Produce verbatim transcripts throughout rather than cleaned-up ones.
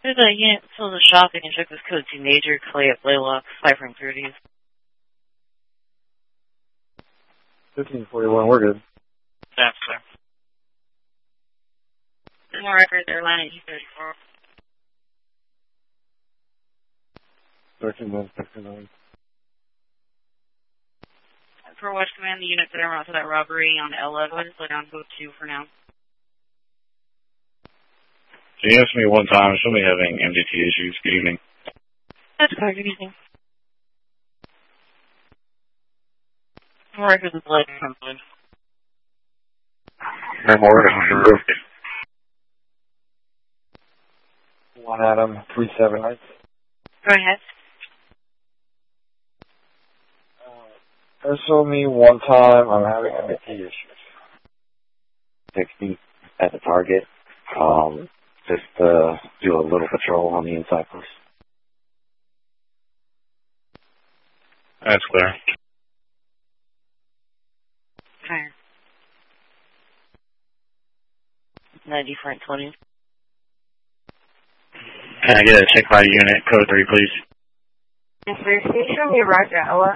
to the unit still the shop, you can check this code teenager, Clay at Blaylock, ciphering thirties. fifteen forty-one, we're good. That's clear. More records, airline at U thirty-four. thirteen one, thirteen nine. For West Command, the units that are out to that robbery on L eleven, so down go two for now. Can you ask me one time? Show me having M D T issues. Good evening. That's clear, good evening. More records of light something. No more records. One Adam, three seven nine. Go ahead. Uh, show me one time, I'm having M D T issues. sixty at the target. Um, just uh, do a little patrol on the inside first. That's clear. Fire. ninety front twenty. Can I get a check by unit, code three, please? Yes, sir. Station, we arrived at Ella.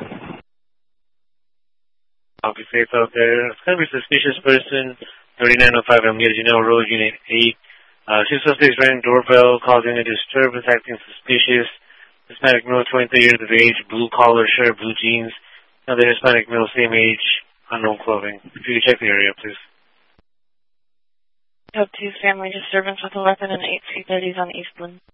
I'll be safe out there. It's going to be a suspicious person, thirty-nine oh five, I'm getting you know, road unit eight. Uh, two suspects ringing doorbell, causing a disturbance, acting suspicious. Hispanic male, twenty-three years of age, blue collar shirt, blue jeans. Another Hispanic male, same age, unknown clothing. If you could check the area, please. Code two, family disturbance with a weapon and eight C thirties on Eastland.